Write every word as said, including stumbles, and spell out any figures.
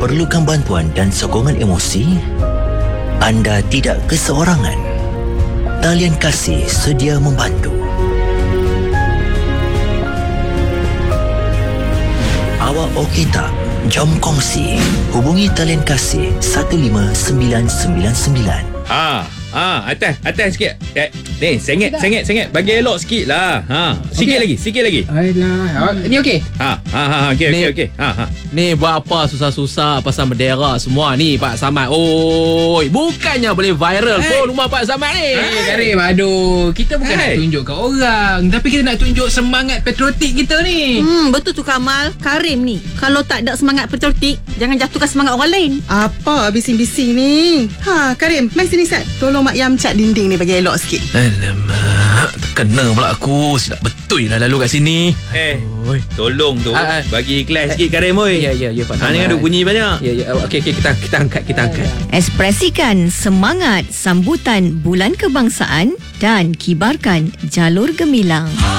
memerlukan bantuan dan sokongan emosi? Anda tidak keseorangan. Talian Kasih sedia membantu. Awak okey tak? Jom kongsi. Hubungi Talian Kasih satu lima sembilan sembilan sembilan. Ah, ah, atas, atas sikit. Eh, ni, sengit, sengit, sengit. Bagi elok sikit lah. Ha, sikit Okey. lagi, sikit lagi. Alah, ni okey? Ha, ha, ha, okey, okey, Ni- okey. Ha, ha. Ni buat apa susah-susah pasal bendera semua ni Pak Samad. Oi, bukannya boleh viral Hey. pun rumah Pak Samad ni. Eh, Karim, aduh. Kita bukan Hey. nak tunjuk kat orang, tapi kita nak tunjuk semangat patriotik kita ni. Hmm, betul tu Kamal. Karim ni, kalau tak ada semangat patriotik, jangan jatuhkan semangat orang lain. Apa bising-bising ni? Ha, Karim, mai sini Sat. Tolong Mak Yam cat dinding ni bagi elok sikit. Alamak, terkena pula aku. Silap betul lah lalu kat sini. Eh, Oi. tolong tu. Ah, ah. Bagi ikhlas sikit Karim, oi. Ya, ya, ya Pak Ha, ni Samad. ada bunyi banyak. Ya, ya. Okey, okey, kita kita angkat, kita angkat. Ekspresikan semangat sambutan Bulan Kebangsaan dan kibarkan jalur gemilang.